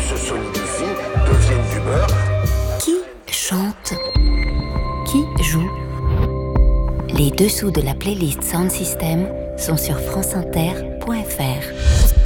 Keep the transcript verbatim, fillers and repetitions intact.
se solidifient, deviennent du beurre. Qui chante? Qui joue? Les dessous de la playlist Sound System sont sur franceinter point fr.